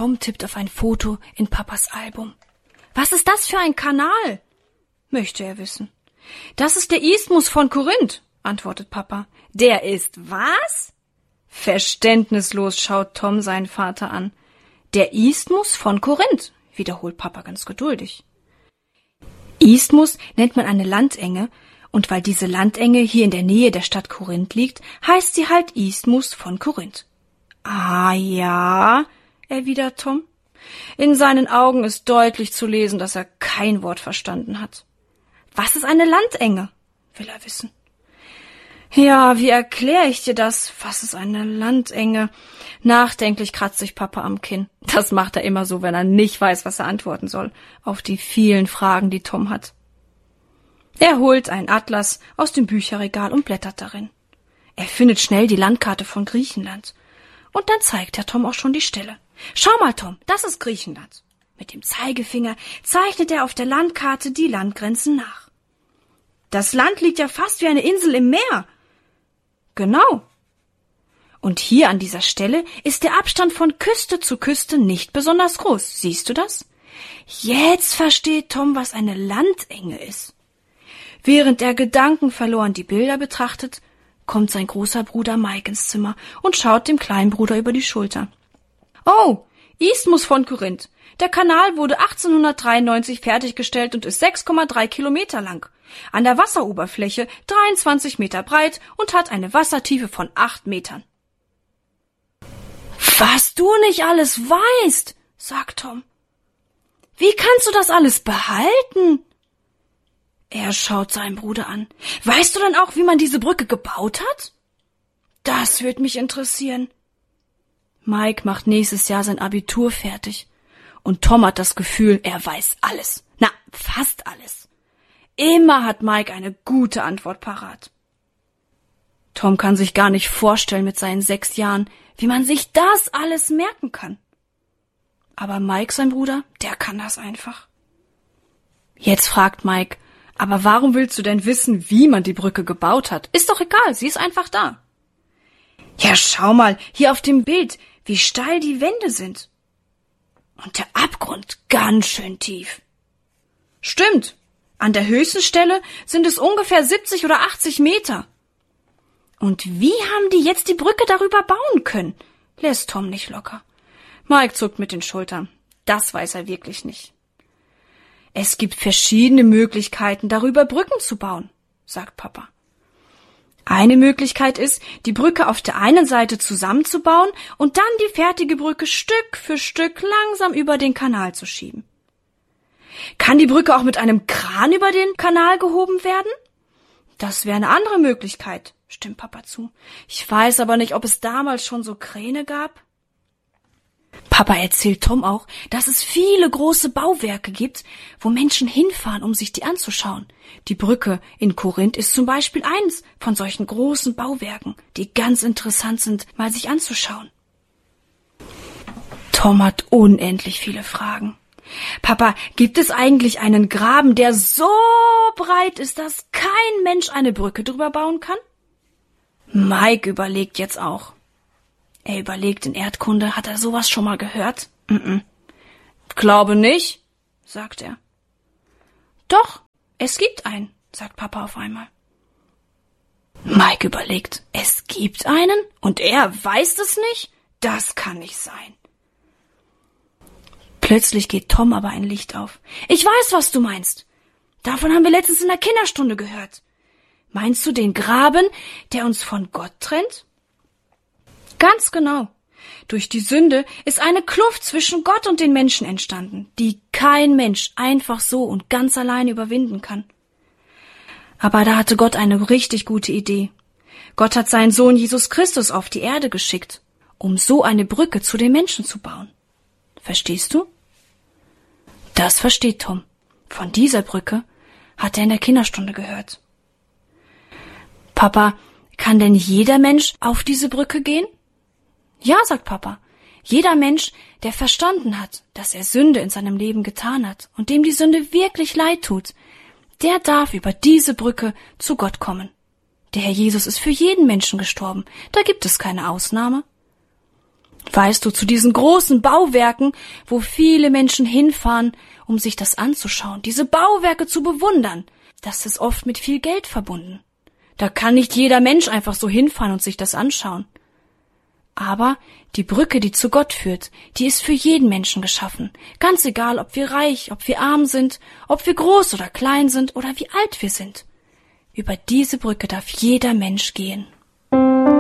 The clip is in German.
Tom tippt auf ein Foto in Papas Album. »Was ist das für ein Kanal?« möchte er wissen. »Das ist der Isthmus von Korinth«, antwortet Papa. »Der ist was?« Verständnislos schaut Tom seinen Vater an. »Der Isthmus von Korinth«, wiederholt Papa ganz geduldig. Isthmus nennt man eine Landenge, und weil diese Landenge hier in der Nähe der Stadt Korinth liegt, heißt sie halt Isthmus von Korinth. »Ah ja«, erwidert Tom. In seinen Augen ist deutlich zu lesen, dass er kein Wort verstanden hat. »Was ist eine Landenge?«, will er wissen. »Ja, wie erkläre ich dir das? Was ist eine Landenge?« Nachdenklich kratzt sich Papa am Kinn. Das macht er immer so, wenn er nicht weiß, was er antworten soll, auf die vielen Fragen, die Tom hat. Er holt einen Atlas aus dem Bücherregal und blättert darin. Er findet schnell die Landkarte von Griechenland. Und dann zeigt er Tom auch schon die Stelle. »Schau mal, Tom, das ist Griechenland.« Mit dem Zeigefinger zeichnet er auf der Landkarte die Landgrenzen nach. »Das Land liegt ja fast wie eine Insel im Meer.« »Genau. Und hier an dieser Stelle ist der Abstand von Küste zu Küste nicht besonders groß. Siehst du das?« Jetzt versteht Tom, was eine Landenge ist. Während er gedankenverloren die Bilder betrachtet, kommt sein großer Bruder Mike ins Zimmer und schaut dem kleinen Bruder über die Schulter. »Oh, Isthmus von Korinth. Der Kanal wurde 1893 fertiggestellt und ist 6,3 Kilometer lang. An der Wasseroberfläche 23 Meter breit und hat eine Wassertiefe von 8 Metern. »Was du nicht alles weißt«, sagt Tom. »Wie kannst du das alles behalten?« Er schaut seinen Bruder an. »Weißt du dann auch, wie man diese Brücke gebaut hat?« »Das wird mich interessieren.« Mike macht nächstes Jahr sein Abitur fertig. Und Tom hat das Gefühl, er weiß alles. Na, fast alles. Immer hat Mike eine gute Antwort parat. Tom kann sich gar nicht vorstellen mit seinen 6 Jahren, wie man sich das alles merken kann. Aber Mike, sein Bruder, der kann das einfach. Jetzt fragt Mike, aber warum willst du denn wissen, wie man die Brücke gebaut hat? Ist doch egal, sie ist einfach da. Ja, schau mal, hier auf dem Bild, wie steil die Wände sind. Und der Abgrund ganz schön tief. Stimmt, an der höchsten Stelle sind es ungefähr 70 oder 80 Meter. Und wie haben die jetzt die Brücke darüber bauen können? Lässt Tom nicht locker. Mike zuckt mit den Schultern. Das weiß er wirklich nicht. Es gibt verschiedene Möglichkeiten, darüber Brücken zu bauen, sagt Papa. Eine Möglichkeit ist, die Brücke auf der einen Seite zusammenzubauen und dann die fertige Brücke Stück für Stück langsam über den Kanal zu schieben. Kann die Brücke auch mit einem Kran über den Kanal gehoben werden? Das wäre eine andere Möglichkeit, stimmt Papa zu. Ich weiß aber nicht, ob es damals schon so Kräne gab. Papa erzählt Tom auch, dass es viele große Bauwerke gibt, wo Menschen hinfahren, um sich die anzuschauen. Die Brücke in Korinth ist zum Beispiel eins von solchen großen Bauwerken, die ganz interessant sind, mal sich anzuschauen. Tom hat unendlich viele Fragen. Papa, gibt es eigentlich einen Graben, der so breit ist, dass kein Mensch eine Brücke drüber bauen kann? Mike überlegt jetzt auch. Er überlegt, in Erdkunde, hat er sowas schon mal gehört? Glaube nicht, sagt er. Doch, es gibt einen, sagt Papa auf einmal. Mike überlegt, es gibt einen? Und er weiß es nicht? Das kann nicht sein. Plötzlich geht Tom aber ein Licht auf. Ich weiß, was du meinst. Davon haben wir letztens in der Kinderstunde gehört. Meinst du den Graben, der uns von Gott trennt? Ganz genau. Durch die Sünde ist eine Kluft zwischen Gott und den Menschen entstanden, die kein Mensch einfach so und ganz allein überwinden kann. Aber da hatte Gott eine richtig gute Idee. Gott hat seinen Sohn Jesus Christus auf die Erde geschickt, um so eine Brücke zu den Menschen zu bauen. Verstehst du? Das versteht Tom. Von dieser Brücke hat er in der Kinderstunde gehört. Papa, kann denn jeder Mensch auf diese Brücke gehen? Ja, sagt Papa. Jeder Mensch, der verstanden hat, dass er Sünde in seinem Leben getan hat und dem die Sünde wirklich leid tut, der darf über diese Brücke zu Gott kommen. Der Herr Jesus ist für jeden Menschen gestorben. Da gibt es keine Ausnahme. Weißt du, zu diesen großen Bauwerken, wo viele Menschen hinfahren, um sich das anzuschauen, diese Bauwerke zu bewundern, das ist oft mit viel Geld verbunden. Da kann nicht jeder Mensch einfach so hinfahren und sich das anschauen. Aber die Brücke, die zu Gott führt, die ist für jeden Menschen geschaffen. Ganz egal, ob wir reich, ob wir arm sind, ob wir groß oder klein sind oder wie alt wir sind. Über diese Brücke darf jeder Mensch gehen.